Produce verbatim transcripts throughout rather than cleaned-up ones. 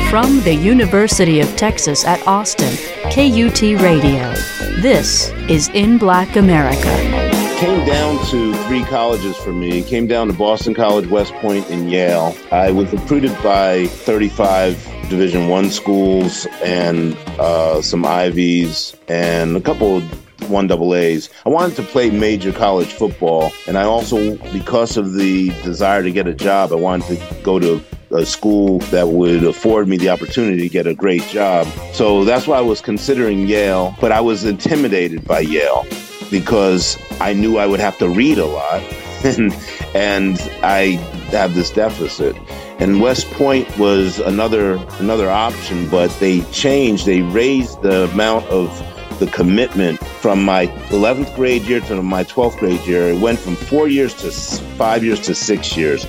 From the University of Texas at Austin, K U T Radio. This is In Black America. Came down to three colleges for me. Came down to Boston College, West Point, and Yale. I was recruited by thirty-five Division One schools and uh, some Ivies and a couple of one double A's. I wanted to play major college football, and I also, because of the desire to get a job, I wanted to go to a school that would afford me the opportunity to get a great job. So that's why I was considering Yale, but I was intimidated by Yale because I knew I would have to read a lot, and, and I have this deficit. And West Point was another another option, but they changed. They raised the amount of the commitment from my eleventh grade year to my twelfth grade year. It went from four years to five years to six years.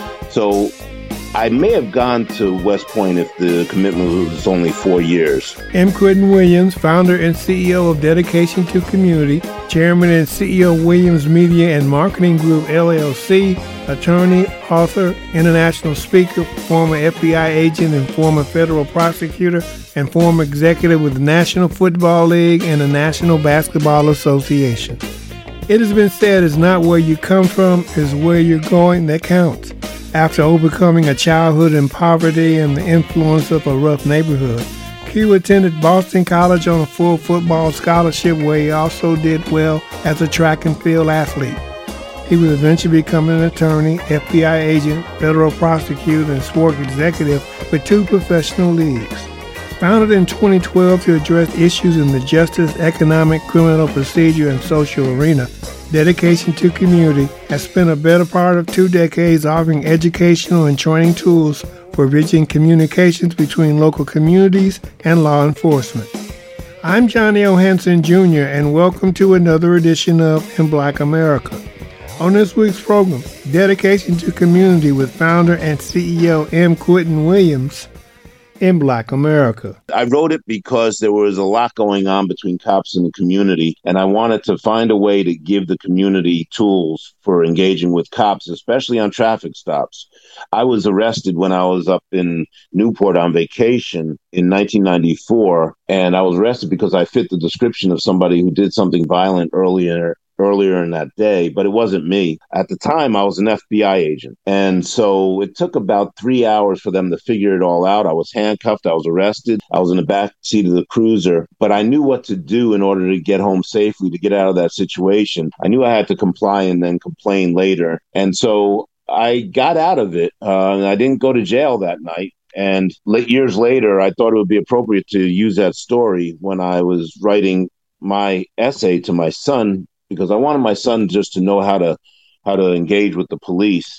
So I may have gone to West Point if the commitment was only four years. M. Quentin Williams, founder and C E O of Dedication to Community, chairman and C E O Williams Media and Marketing Group, L L C, attorney, author, international speaker, former F B I agent and former federal prosecutor, and former executive with the National Football League and the National Basketball Association. It has been said it's not where you come from, it's where you're going that counts. After overcoming a childhood in poverty and the influence of a rough neighborhood, Q attended Boston College on a full football scholarship where he also did well as a track and field athlete. He would eventually become an attorney, F B I agent, federal prosecutor, and sports executive with two professional leagues. Founded in twenty twelve to address issues in the justice, economic, criminal procedure, and social arena, Dedication to Community has spent a better part of two decades offering educational and training tools for bridging communications between local communities and law enforcement. I'm Johnny O. Hanson, Junior, and welcome to another edition of In Black America. On this week's program, Dedication to Community with founder and C E O M. Quentin Williams, In Black America. I wrote it because there was a lot going on between cops and the community, and I wanted to find a way to give the community tools for engaging with cops, especially on traffic stops. I was arrested when I was up in Newport on vacation in nineteen ninety-four, and I was arrested because I fit the description of somebody who did something violent earlier earlier in that day, but it wasn't me. At the time, I was an F B I agent. And so it took about three hours for them to figure it all out. I was handcuffed. I was arrested. I was in the back seat of the cruiser, but I knew what to do in order to get home safely, to get out of that situation. I knew I had to comply and then complain later. And so I got out of it. Uh, and I didn't go to jail that night. And late years later, I thought it would be appropriate to use that story when I was writing my essay to my son, because I wanted my son just to know how to how to engage with the police.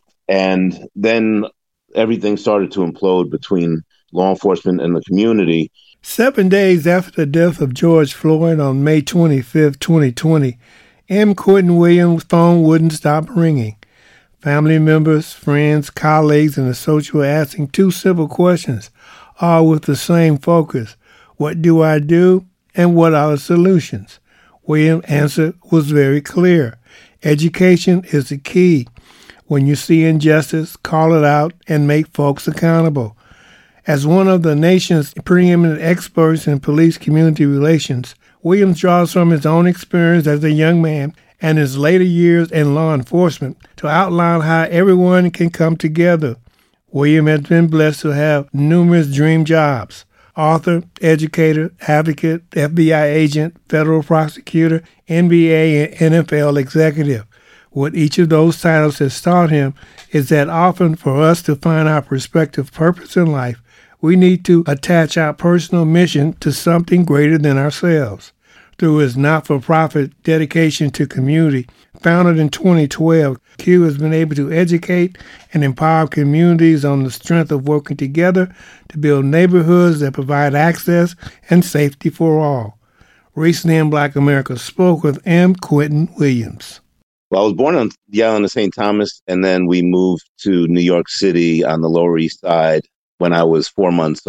And then everything started to implode between law enforcement and the community. Seven days after the death of George Floyd on May twenty-fifth, twenty twenty, M. Quentin Williams' phone wouldn't stop ringing. Family members, friends, colleagues, and associates were asking two simple questions, all with the same focus. What do I do, and what are the solutions? Williams' answer was very clear. Education is the key. When you see injustice, call it out and make folks accountable. As one of the nation's preeminent experts in police-community relations, Williams draws from his own experience as a young man and his later years in law enforcement to outline how everyone can come together. Williams has been blessed to have numerous dream jobs: author, educator, advocate, F B I agent, federal prosecutor, N B A and N F L executive. What each of those titles has taught him is that often for us to find our prospective purpose in life, we need to attach our personal mission to something greater than ourselves. Through his not-for-profit Dedication to Community, founded in twenty twelve, Q has been able to educate and empower communities on the strength of working together to build neighborhoods that provide access and safety for all. Recently in Black America spoke with M. Quentin Williams. Well, I was born on the island of Saint Thomas, and then we moved to New York City on the Lower East Side when I was four months